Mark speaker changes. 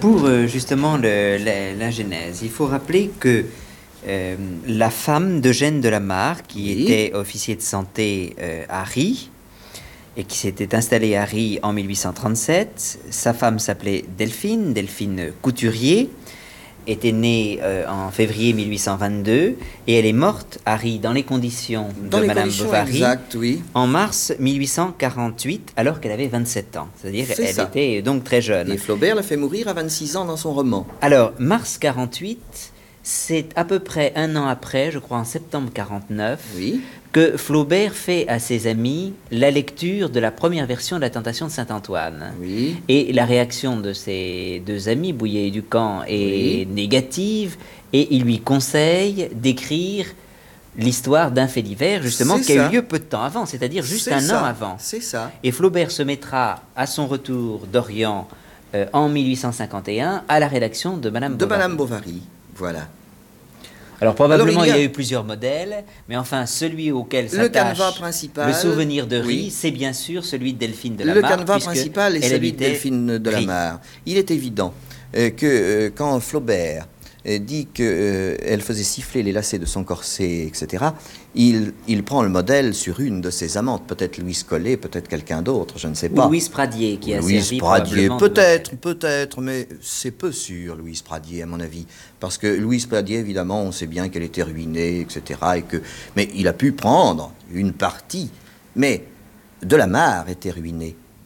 Speaker 1: Pour justement la Genèse, il faut rappeler que la femme d'Eugène de la Mare, qui
Speaker 2: Oui.
Speaker 1: était officier de santé à Ry, et qui s'était installée à Ry en 1837, sa femme s'appelait Delphine, Delphine Couturier, était née en février 1822, et elle est morte à Ry dans les conditions
Speaker 2: Dans
Speaker 1: de
Speaker 2: les
Speaker 1: Madame
Speaker 2: conditions
Speaker 1: Bovary
Speaker 2: exactes, oui.
Speaker 1: en mars 1848, alors qu'elle avait 27 ans. C'est-à-dire
Speaker 2: C'est
Speaker 1: elle
Speaker 2: ça.
Speaker 1: était donc très jeune.
Speaker 2: Et Flaubert l'a fait mourir à 26 ans dans son roman.
Speaker 1: Alors, mars 48, c'est à peu près un an après, je crois en septembre 49,
Speaker 2: Oui.
Speaker 1: que Flaubert fait à ses amis la lecture de la première version de La Tentation de Saint-Antoine.
Speaker 2: Oui.
Speaker 1: Et la réaction de ses deux amis, Bouillet et Ducamp, est
Speaker 2: Oui.
Speaker 1: négative, et il lui conseille d'écrire l'histoire d'un fait divers, justement,
Speaker 2: C'est
Speaker 1: qui a
Speaker 2: ça.
Speaker 1: eu lieu peu de temps avant, c'est-à-dire juste
Speaker 2: C'est
Speaker 1: un
Speaker 2: ça.
Speaker 1: an avant.
Speaker 2: C'est ça.
Speaker 1: Et Flaubert se mettra à son retour d'Orient en 1851 à la rédaction de Madame
Speaker 2: De
Speaker 1: Bovary.
Speaker 2: Madame Bovary. Voilà.
Speaker 1: Alors probablement
Speaker 2: Alors,
Speaker 1: il y a eu plusieurs modèles, mais enfin celui auquel
Speaker 2: Le canevas
Speaker 1: s'attache
Speaker 2: principal.
Speaker 1: le souvenir de Ry,
Speaker 2: Oui.
Speaker 1: c'est bien sûr celui de Delphine de la
Speaker 2: Le
Speaker 1: Mare.
Speaker 2: canevas
Speaker 1: puisque
Speaker 2: principal est
Speaker 1: elle
Speaker 2: celui de
Speaker 1: habitait
Speaker 2: Delphine de la
Speaker 1: Ry.
Speaker 2: Mare. Il est évident que quand Flaubert dit qu'elle faisait siffler les lacets de son corset, etc., il prend le modèle sur une de ses amantes, peut-être Louise Collet, peut-être quelqu'un d'autre, je ne sais
Speaker 1: Ou
Speaker 2: pas.
Speaker 1: Louise Pradier qui a
Speaker 2: Louise
Speaker 1: servi
Speaker 2: Pradier,
Speaker 1: probablement de
Speaker 2: peut-être, mais c'est peu sûr, Louise Pradier, à mon avis. Parce que Louise Pradier, évidemment, on sait bien qu'elle était ruinée, etc. Mais il a pu prendre une partie. Mais de la Mare était ruinée.